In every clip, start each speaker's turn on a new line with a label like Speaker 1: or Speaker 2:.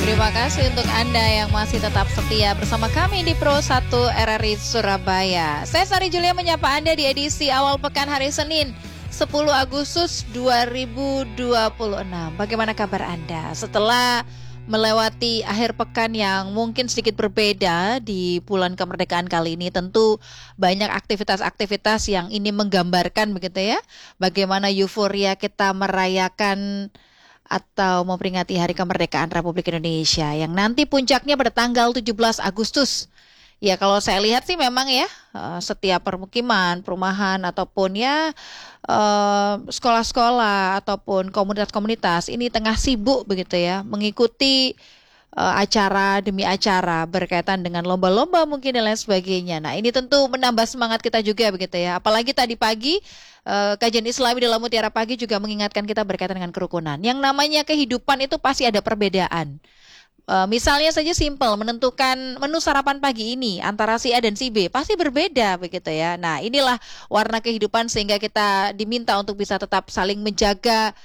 Speaker 1: Terima kasih untuk Anda yang masih tetap setia bersama kami di Pro 1 RRI Surabaya. Saya Sari Julia menyapa Anda di edisi awal pekan hari Senin 10 Agustus 2026. Bagaimana kabar Anda setelah melewati akhir pekan yang mungkin sedikit berbeda di bulan kemerdekaan kali ini? Tentu banyak aktivitas-aktivitas yang ini menggambarkan begitu ya, bagaimana euforia kita merayakan atau memperingati Hari Kemerdekaan Republik Indonesia yang nanti puncaknya pada tanggal 17 Agustus. Ya kalau saya lihat sih memang ya setiap permukiman, perumahan ataupun ya sekolah-sekolah ataupun komunitas-komunitas ini tengah sibuk begitu ya mengikuti acara demi acara berkaitan dengan lomba-lomba mungkin dan lain sebagainya. Nah ini tentu menambah semangat kita juga begitu ya. Apalagi tadi pagi kajian Islami dalam Mutiara Pagi juga mengingatkan kita berkaitan dengan kerukunan. Yang namanya kehidupan itu pasti ada perbedaan. Misalnya saja simpel menentukan menu sarapan pagi ini antara si A dan si B pasti berbeda begitu ya. Nah inilah warna kehidupan sehingga kita diminta untuk bisa tetap saling menjaga,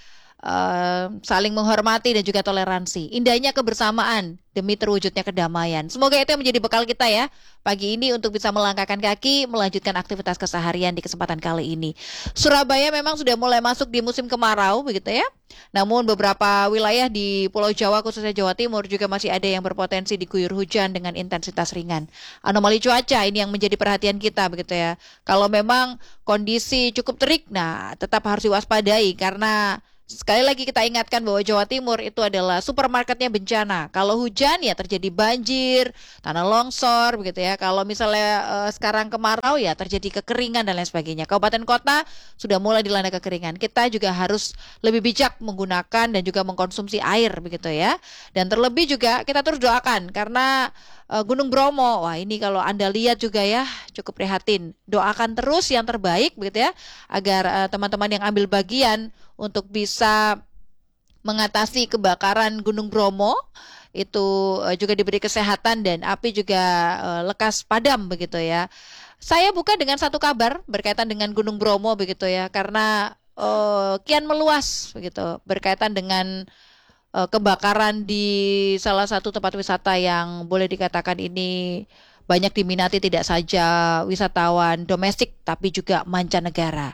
Speaker 1: saling menghormati dan juga toleransi. Indahnya kebersamaan demi terwujudnya kedamaian. Semoga itu yang menjadi bekal kita ya pagi ini untuk bisa melangkahkan kaki melanjutkan aktivitas keseharian di kesempatan kali ini. Surabaya memang sudah mulai masuk di musim kemarau begitu ya. Namun beberapa wilayah di Pulau Jawa khususnya Jawa Timur juga masih ada yang berpotensi diguyur hujan dengan intensitas ringan. Anomali cuaca ini yang menjadi perhatian kita begitu ya. Kalau memang kondisi cukup terik, nah tetap harus diwaspadai karena sekali lagi kita ingatkan bahwa Jawa Timur itu adalah supermarketnya bencana. Kalau hujan ya terjadi banjir, tanah longsor begitu ya. Kalau misalnya sekarang kemarau ya terjadi kekeringan dan lain sebagainya. Kabupaten kota sudah mulai dilanda kekeringan. Kita juga harus lebih bijak menggunakan dan juga mengkonsumsi air begitu ya. Dan terlebih juga kita terus doakan karena Gunung Bromo, wah ini kalau Anda lihat juga ya cukup prihatin. Doakan terus yang terbaik begitu ya agar teman-teman yang ambil bagian untuk bisa mengatasi kebakaran Gunung Bromo itu juga diberi kesehatan dan api juga lekas padam begitu ya. Saya buka dengan satu kabar berkaitan dengan Gunung Bromo begitu ya karena kian meluas begitu berkaitan dengan kebakaran di salah satu tempat wisata yang boleh dikatakan ini banyak diminati tidak saja wisatawan domestik tapi juga mancanegara.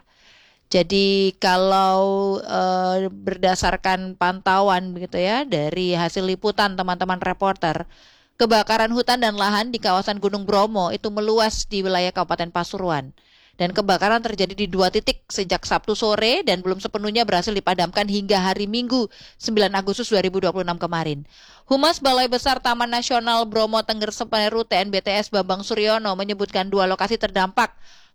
Speaker 1: Jadi kalau berdasarkan pantauan begitu ya dari hasil liputan teman-teman reporter, kebakaran hutan dan lahan di kawasan Gunung Bromo itu meluas di wilayah Kabupaten Pasuruan. Dan kebakaran terjadi di 2 titik sejak Sabtu sore dan belum sepenuhnya berhasil dipadamkan hingga hari Minggu 9 Agustus 2026 kemarin. Humas Balai Besar Taman Nasional Bromo Tengger Semeru TNBTS Bambang Suryono menyebutkan 2 lokasi terdampak.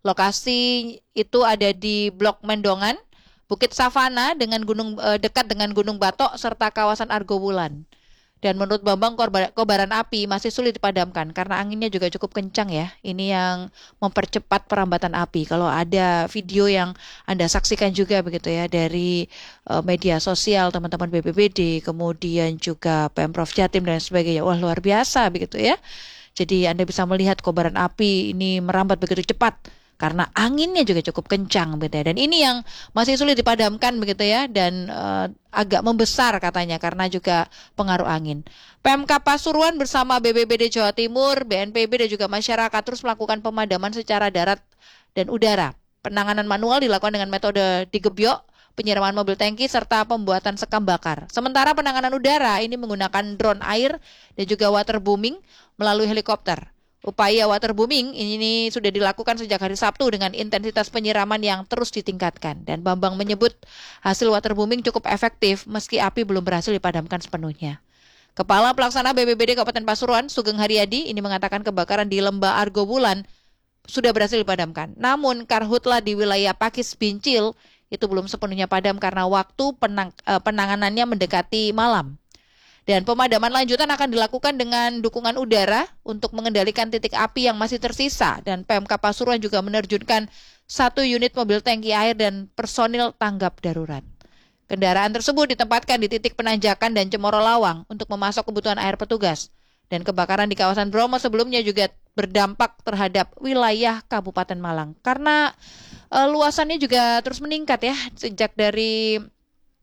Speaker 1: Lokasi itu ada di Blok Mendongan, Bukit Savana dengan dekat dengan Gunung Batok serta kawasan Argowulan. Dan menurut Bambang kobaran api masih sulit dipadamkan karena anginnya juga cukup kencang ya. Ini yang mempercepat perambatan api. Kalau ada video yang Anda saksikan juga begitu ya dari media sosial teman-teman BPBD, kemudian juga Pemprov Jatim dan sebagainya. Wah luar biasa begitu ya. Jadi Anda bisa melihat kobaran api ini merambat begitu cepat. Karena anginnya juga cukup kencang begitu ya. Dan ini yang masih sulit dipadamkan begitu ya dan agak membesar katanya karena juga pengaruh angin. Pemkab Pasuruan bersama BPBD Jawa Timur, BNPB dan juga masyarakat terus melakukan pemadaman secara darat dan udara. Penanganan manual dilakukan dengan metode digebyok, penyiraman mobil tangki serta pembuatan sekam bakar. Sementara penanganan udara ini menggunakan drone air dan juga waterbooming melalui helikopter. Upaya waterbooming ini sudah dilakukan sejak hari Sabtu dengan intensitas penyiraman yang terus ditingkatkan. Dan Bambang menyebut hasil waterbooming cukup efektif meski api belum berhasil dipadamkan sepenuhnya. Kepala Pelaksana BPBD Kabupaten Pasuruan, Sugeng Haryadi, ini mengatakan kebakaran di Lembah Argowulan sudah berhasil dipadamkan. Namun karhutla di wilayah Pakis Bincil itu belum sepenuhnya padam karena waktu penanganannya mendekati malam. Dan pemadaman lanjutan akan dilakukan dengan dukungan udara untuk mengendalikan titik api yang masih tersisa. Dan Pemkab Pasuruan juga menerjunkan 1 unit mobil tangki air dan personil tanggap darurat. Kendaraan tersebut ditempatkan di titik penanjakan dan Cemoro Lawang untuk memasok kebutuhan air petugas. Dan kebakaran di kawasan Bromo sebelumnya juga berdampak terhadap wilayah Kabupaten Malang. Karena luasannya juga terus meningkat ya sejak dari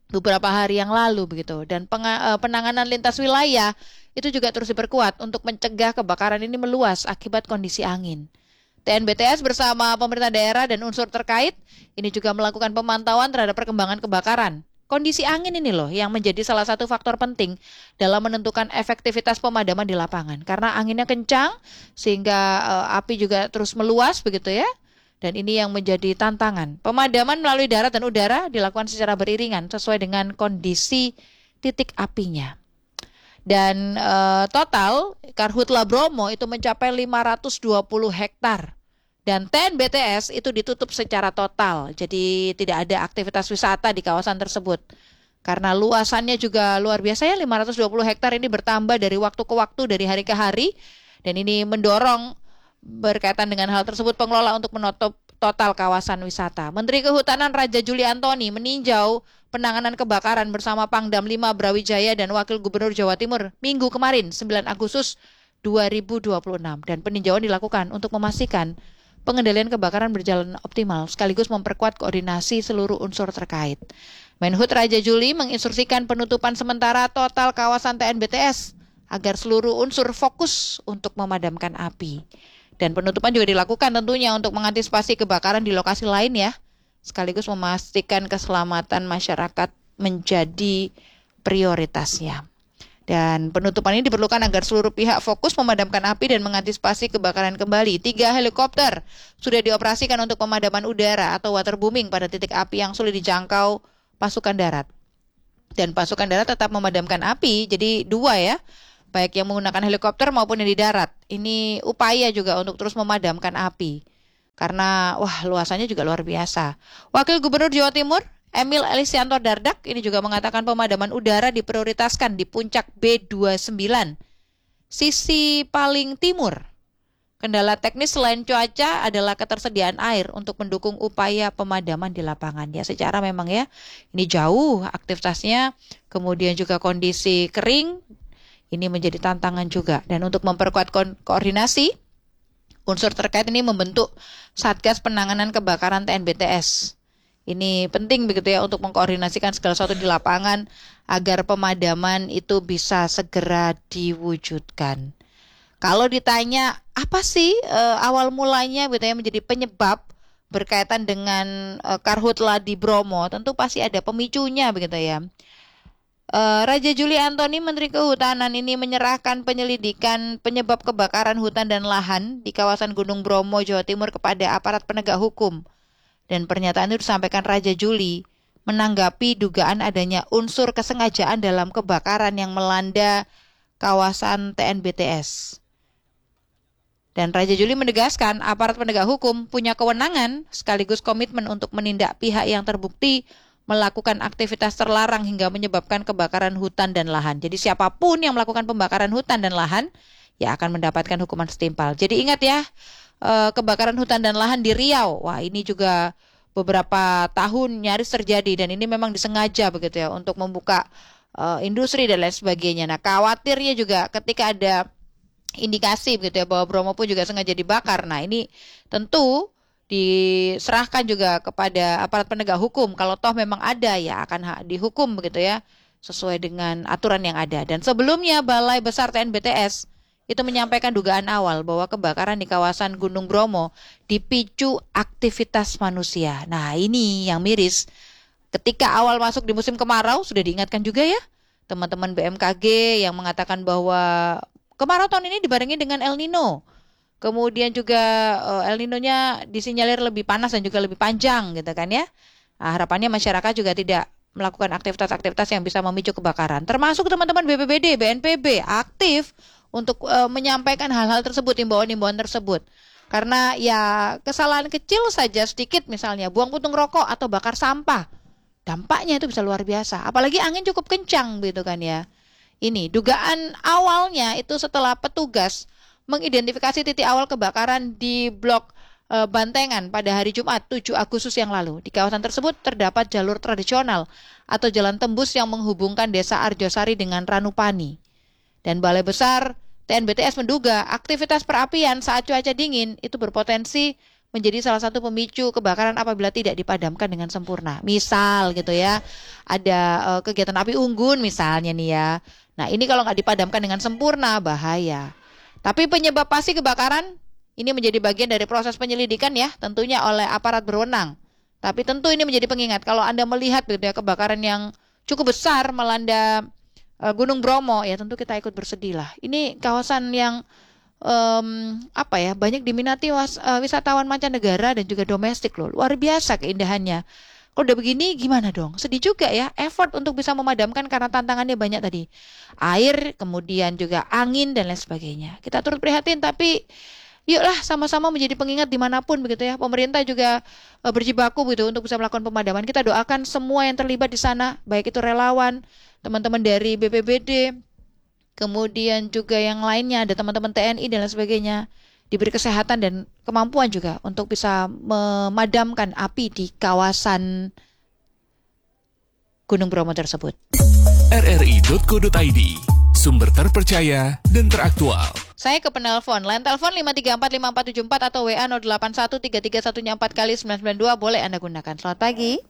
Speaker 1: beberapa hari yang lalu begitu. Dan penanganan lintas wilayah itu juga terus diperkuat untuk mencegah kebakaran ini meluas akibat kondisi angin. TNBTS bersama pemerintah daerah dan unsur terkait ini juga melakukan pemantauan terhadap perkembangan kebakaran. Kondisi angin ini loh yang menjadi salah satu faktor penting dalam menentukan efektivitas pemadaman di lapangan. Karena anginnya kencang sehingga api juga terus meluas begitu ya. Dan ini yang menjadi tantangan. Pemadaman melalui darat dan udara dilakukan secara beriringan sesuai dengan kondisi titik apinya. Dan total Karhutla Bromo itu mencapai 520 hektar. Dan TNBTS itu ditutup secara total. Jadi tidak ada aktivitas wisata di kawasan tersebut. Karena luasannya juga luar biasa ya, 520 hektar ini bertambah dari waktu ke waktu, dari hari ke hari. Dan ini mendorong berkaitan dengan hal tersebut pengelola untuk menutup total kawasan wisata. Menteri Kehutanan Raja Juli Antoni meninjau penanganan kebakaran bersama Pangdam 5 Brawijaya dan Wakil Gubernur Jawa Timur Minggu kemarin 9 Agustus 2026. Dan peninjauan dilakukan untuk memastikan pengendalian kebakaran berjalan optimal sekaligus memperkuat koordinasi seluruh unsur terkait. Menhub Raja Juli menginstruksikan penutupan sementara total kawasan TNBTS agar seluruh unsur fokus untuk memadamkan api. Dan penutupan juga dilakukan tentunya untuk mengantisipasi kebakaran di lokasi lain ya, sekaligus memastikan keselamatan masyarakat menjadi prioritasnya. Dan penutupan ini diperlukan agar seluruh pihak fokus memadamkan api dan mengantisipasi kebakaran kembali. 3 helikopter sudah dioperasikan untuk pemadaman udara atau waterbooming pada titik api yang sulit dijangkau pasukan darat. Dan pasukan darat tetap memadamkan api, jadi 2 ya, baik yang menggunakan helikopter maupun yang di darat. Ini upaya juga untuk terus memadamkan api. Karena luasannya juga luar biasa. Wakil Gubernur Jawa Timur Emil Elisianto Dardak ini juga mengatakan pemadaman udara diprioritaskan di puncak B29, sisi paling timur. Kendala teknis selain cuaca adalah ketersediaan air untuk mendukung upaya pemadaman di lapangan. Ya secara memang ya, ini jauh aktivitasnya, kemudian juga kondisi kering, ini menjadi tantangan juga. Dan untuk memperkuat koordinasi, unsur terkait ini membentuk Satgas Penanganan Kebakaran TNBTS. Ini penting begitu ya untuk mengkoordinasikan segala sesuatu di lapangan agar pemadaman itu bisa segera diwujudkan. Kalau ditanya apa sih awal mulanya gitu ya menjadi penyebab berkaitan dengan Karhutla di Bromo, tentu pasti ada pemicunya begitu ya. Raja Juli Antoni Menteri Kehutanan ini menyerahkan penyelidikan penyebab kebakaran hutan dan lahan di kawasan Gunung Bromo, Jawa Timur kepada aparat penegak hukum. Dan pernyataan itu disampaikan Raja Juli menanggapi dugaan adanya unsur kesengajaan dalam kebakaran yang melanda kawasan TNBTS. Dan Raja Juli menegaskan aparat penegak hukum punya kewenangan sekaligus komitmen untuk menindak pihak yang terbukti melakukan aktivitas terlarang hingga menyebabkan kebakaran hutan dan lahan. Jadi siapapun yang melakukan pembakaran hutan dan lahan ya akan mendapatkan hukuman setimpal. Jadi ingat ya, kebakaran hutan dan lahan di Riau. Wah, ini juga beberapa tahun nyaris terjadi dan ini memang disengaja begitu ya untuk membuka industri dan lain sebagainya. Nah, khawatirnya juga ketika ada indikasi begitu ya bahwa Bromo pun juga sengaja dibakar. Nah, ini tentu diserahkan juga kepada aparat penegak hukum. Kalau toh memang ada ya akan dihukum begitu ya sesuai dengan aturan yang ada. Dan sebelumnya Balai Besar TNBTS itu menyampaikan dugaan awal bahwa kebakaran di kawasan Gunung Bromo dipicu aktivitas manusia. Nah, ini yang miris. Ketika awal masuk di musim kemarau, sudah diingatkan juga ya teman-teman BMKG yang mengatakan bahwa kemarau tahun ini dibarengi dengan El Nino. Kemudian juga El Nino-nya disinyalir lebih panas dan juga lebih panjang gitu kan ya. Nah, harapannya masyarakat juga tidak melakukan aktivitas-aktivitas yang bisa memicu kebakaran. Termasuk teman-teman BPBD, BNPB aktif untuk menyampaikan hal-hal tersebut, imbauan-imbauan tersebut. Karena ya kesalahan kecil saja sedikit misalnya buang puntung rokok atau bakar sampah, dampaknya itu bisa luar biasa. Apalagi angin cukup kencang gitu kan ya. Ini dugaan awalnya itu setelah petugas mengidentifikasi titik awal kebakaran di blok Bantengan pada hari Jumat 7 Agustus yang lalu. Di kawasan tersebut terdapat jalur tradisional atau jalan tembus yang menghubungkan desa Arjosari dengan Ranupani. Dan Balai Besar TNBTS menduga aktivitas perapian saat cuaca dingin itu berpotensi menjadi salah satu pemicu kebakaran apabila tidak dipadamkan dengan sempurna. Misal gitu ya, ada kegiatan api unggun misalnya nih ya. Nah ini kalau nggak dipadamkan dengan sempurna bahaya. Tapi penyebab pasti kebakaran ini menjadi bagian dari proses penyelidikan ya, tentunya oleh aparat berwenang. Tapi tentu ini menjadi pengingat kalau Anda melihat gitu ya, kebakaran yang cukup besar melanda Gunung Bromo, ya tentu kita ikut bersedih lah. Ini kawasan yang banyak diminati wisatawan mancanegara dan juga domestik loh. Luar biasa keindahannya. Kalau udah begini gimana dong? Sedih juga ya, effort untuk bisa memadamkan karena tantangannya banyak tadi. Air, kemudian juga angin dan lain sebagainya. Kita turut prihatin tapi yuklah sama-sama menjadi pengingat dimanapun begitu ya. Pemerintah juga berjibaku gitu untuk bisa melakukan pemadaman. Kita doakan semua yang terlibat di sana, baik itu relawan, teman-teman dari BPBD, kemudian juga yang lainnya, ada teman-teman TNI dan lain sebagainya, diberi kesehatan dan kemampuan juga untuk bisa memadamkan api di kawasan Gunung Bromo tersebut.
Speaker 2: rri.co.id, sumber terpercaya dan teraktual.
Speaker 1: Saya ke penelpon, line telepon 5345474 atau WA 081331 4 kali 992 boleh Anda gunakan. Selamat pagi.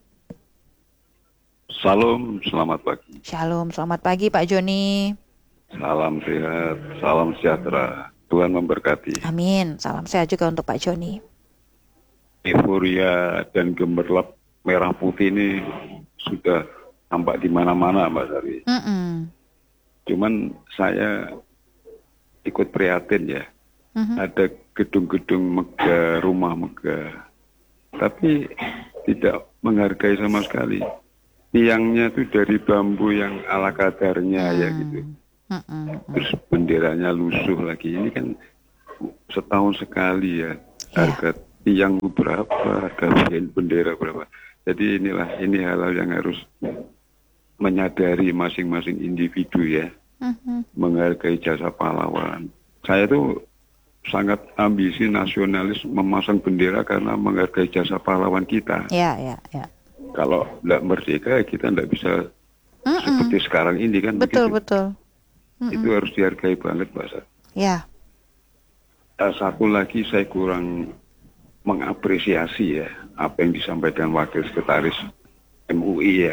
Speaker 3: Salam, selamat pagi.
Speaker 1: Shalom, selamat pagi Pak Joni.
Speaker 3: Salam sehat, salam sejahtera. Tuhan memberkati.
Speaker 1: Amin, salam sehat juga untuk Pak Joni.
Speaker 3: Euforia dan gemerlap merah putih ini sudah tampak di mana-mana, Mbak Sari. Cuman saya ikut prihatin ya. Ada gedung-gedung megah, rumah megah, tapi tidak menghargai sama sekali. Tiangnya itu dari bambu yang ala kadarnya ya gitu. Terus benderanya lusuh lagi. Ini kan setahun sekali ya. Harga tiang berapa, harga bendera berapa. Jadi ini hal-hal yang harus menyadari masing-masing individu ya. Menghargai jasa pahlawan. Saya tuh sangat ambisi nasionalis memasang bendera karena menghargai jasa pahlawan kita.
Speaker 1: Ya.
Speaker 3: Kalau tidak merdeka kita tidak bisa seperti sekarang ini kan.
Speaker 1: Betul.
Speaker 3: Itu harus dihargai banget, Mbak Sar.
Speaker 1: Ya.
Speaker 3: Satu lagi saya kurang mengapresiasi ya apa yang disampaikan Wakil Sekretaris MUI ya.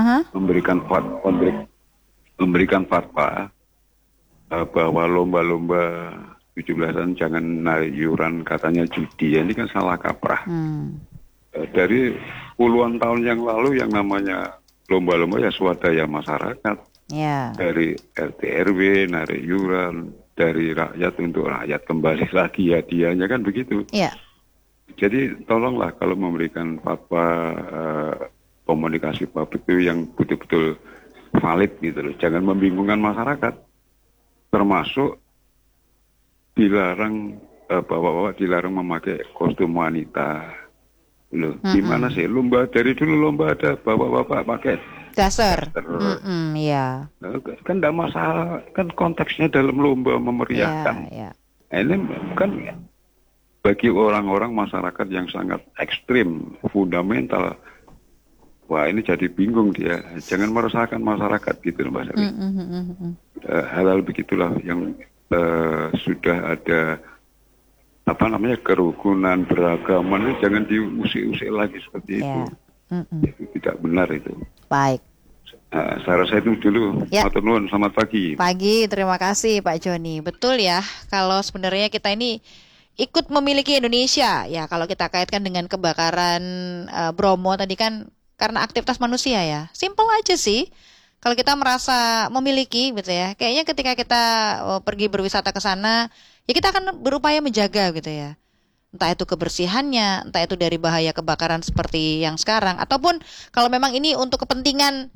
Speaker 3: Memberikan fatwa bahwa lomba-lomba 17-an jangan naik iuran katanya judi. Ini kan salah kaprah. Dari puluhan tahun yang lalu yang namanya lomba-lomba ya swadaya masyarakat. Dari RT RW narik iuran, dari rakyat untuk rakyat, kembali lagi hadiahnya kan begitu. Jadi tolonglah kalau memberikan fatwa komunikasi publik itu yang betul-betul valid gitu loh. Jangan membingungkan masyarakat. Termasuk dilarang bapak-bapak dilarang memakai kostum wanita. Loh, gimana sih? Dari dulu lomba ada bapak-bapak pakai
Speaker 1: dasar.
Speaker 3: Nah, kan tidak masalah, kan konteksnya dalam lomba memeriahkan. Nah, ini kan bagi orang-orang masyarakat yang sangat ekstrim, fundamental. Wah, ini jadi bingung dia. Jangan meresahkan masyarakat gitu, Mbak Sari. Hal-hal begitulah yang sudah ada kerukunan beragaman, jangan diusik-usik lagi seperti itu. Itu tidak benar itu.
Speaker 1: Baik.
Speaker 3: Saya rasa itu dulu. Matur nuwun, selamat pagi.
Speaker 1: Pagi, terima kasih Pak Joni. Betul ya, kalau sebenarnya kita ini ikut memiliki Indonesia, ya kalau kita kaitkan dengan kebakaran Bromo tadi kan karena aktivitas manusia ya. Simple aja sih. Kalau kita merasa memiliki gitu ya, kayaknya ketika kita pergi berwisata ke sana, ya kita akan berupaya menjaga gitu ya. Entah itu kebersihannya, entah itu dari bahaya kebakaran seperti yang sekarang, ataupun kalau memang ini untuk kepentingan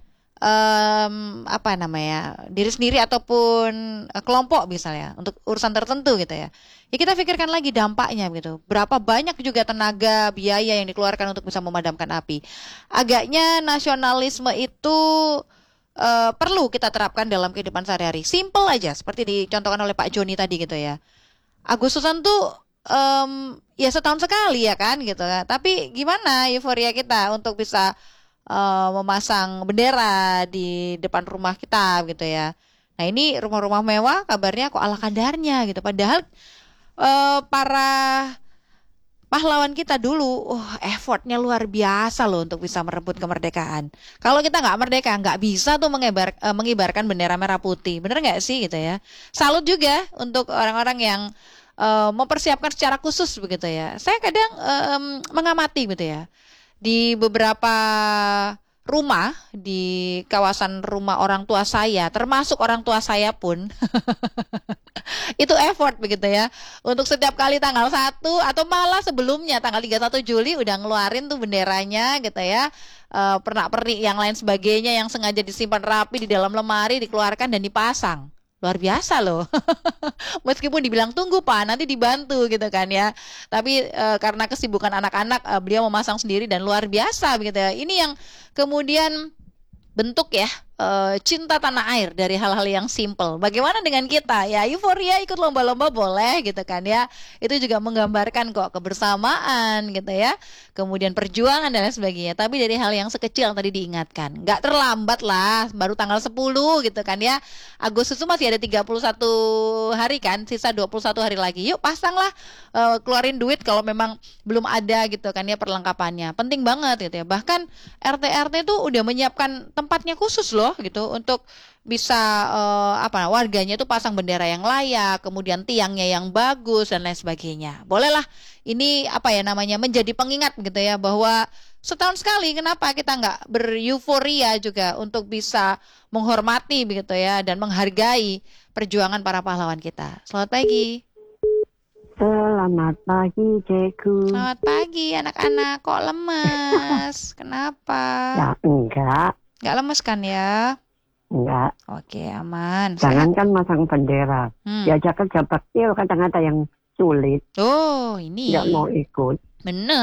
Speaker 1: diri sendiri ataupun kelompok misalnya untuk urusan tertentu gitu ya. Ya kita pikirkan lagi dampaknya gitu. Berapa banyak juga tenaga, biaya yang dikeluarkan untuk bisa memadamkan api. Agaknya nasionalisme itu perlu kita terapkan dalam kehidupan sehari-hari. Simple aja seperti dicontohkan oleh Pak Joni tadi gitu ya. Agustusan tuh ya setahun sekali ya kan gitu ya. Tapi gimana euforia kita untuk bisa memasang bendera di depan rumah kita gitu ya. Nah ini rumah-rumah mewah kabarnya kok ala kadarnya gitu. Padahal para pahlawan kita dulu, effortnya luar biasa loh untuk bisa merebut kemerdekaan. Kalau kita nggak merdeka, nggak bisa tuh mengibarkan bendera merah putih. Bener nggak sih gitu ya? Salut juga untuk orang-orang yang mempersiapkan secara khusus begitu ya. Saya kadang mengamati gitu ya, di beberapa rumah di kawasan rumah orang tua saya, termasuk orang tua saya pun itu effort begitu ya. Untuk setiap kali tanggal 1 atau malah sebelumnya tanggal 31 Juli udah ngeluarin tuh benderanya gitu ya. Pernak-pernik yang lain sebagainya yang sengaja disimpan rapi di dalam lemari dikeluarkan dan dipasang. Luar biasa loh. Meskipun dibilang tunggu Pak, nanti dibantu gitu kan ya. Tapi karena kesibukan anak-anak, beliau memasang sendiri dan luar biasa begitu ya. Ini yang kemudian bentuk ya cinta tanah air dari hal-hal yang simple. Bagaimana dengan kita? Ya euforia ikut lomba-lomba boleh gitu kan ya. Itu juga menggambarkan kok kebersamaan gitu ya. Kemudian perjuangan dan lain sebagainya. Tapi dari hal yang sekecil yang tadi diingatkan. Nggak terlambat lah, baru tanggal 10 gitu kan ya. Agustus itu masih ada 31 hari kan, sisa 21 hari lagi. Yuk pasanglah, keluarin duit kalau memang belum ada gitu kan ya perlengkapannya. Penting banget gitu ya. Bahkan RT-RT itu udah menyiapkan tempatnya khusus loh gitu untuk bisa warganya itu pasang bendera yang layak, kemudian tiangnya yang bagus dan lain sebagainya. Bolehlah ini menjadi pengingat gitu ya, bahwa setahun sekali kenapa kita nggak bereuforia juga untuk bisa menghormati begitu ya dan menghargai perjuangan para pahlawan kita. Selamat pagi.
Speaker 4: Selamat pagi, Ceku.
Speaker 1: Selamat pagi anak-anak, kok lemes? Kenapa?
Speaker 4: Ya, enggak.
Speaker 1: Nggak lemes kan ya?
Speaker 4: Enggak.
Speaker 1: Oke, aman.
Speaker 4: Jangan kan masang bendera. Diajak kerja bakti kadang ada yang sulit.
Speaker 1: Oh, ini.
Speaker 4: Nggak mau ikut.
Speaker 1: Bener.